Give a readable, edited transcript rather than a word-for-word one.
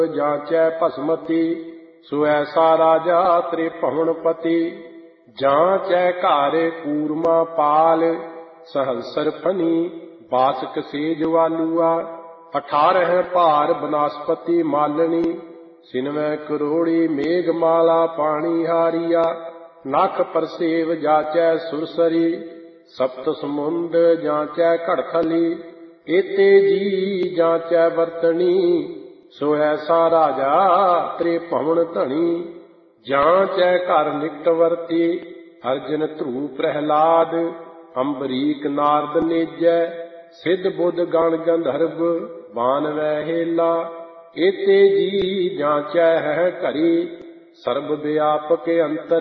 ਜਾਂਚੈ ਭਸਮਤੀ। ਸੋ ਐਸਾ ਰਾਜਾ ਤ੍ਰਿਭੁਵਨ ਪਤੀ। ਜਾਂਚੈ ਘਰ ਕੂਰਮਾ ਪਾਲ ਸਹੰਸਰ ਫਨੀ। ਬਾਸਕ ਸੇਜ ਵਾਲੂਆ 18 ਭਾਰ ਬਨਸਪਤੀ ਮਾਲਣੀ। ਸਿਨਵੈ ਕਰੋੜੀ ਮੇਘ ਮਾਲਾ ਪਾਣੀ ਹਾਰੀਆ। ਨਖ ਪਰਸੇਵ ਜਾਚੈ ਸੁਰਸਰੀ। ਸਪਤ ਸਮੁੰਦ ਜਾਂਚੈ ਘੜਥਲੀ। ਏਤੇ ਜੀ ਜਾਂਚੈ ਵਰਤਣੀ। ਸੋ ਐਸਾ ਰਾਜਾ ਤ੍ਰਿਭੁਵਨ ਧਣੀ। ਜਾਂਚੈ ਘਰ ਨਿਕਟਵਰਤੀ। ਅਰਜਨ ਧਰੂ ਪ੍ਰਹਿਲਾਦ। ਅੰਬਰੀਕ ਨਾਰਦ ਨੇਜੈ। ਸਿੱਧ ਬੁੱਧ ਗਣ ਗੰਧਰਵ ਬਾਨਵੈ ਹੇਲਾ। ਏਤੇ ਜੀ ਜਾਂਚੈ ਹੈ ਘਰੀ। ਸਰਬ ਵਿਆਪਕ ਅੰਤਰ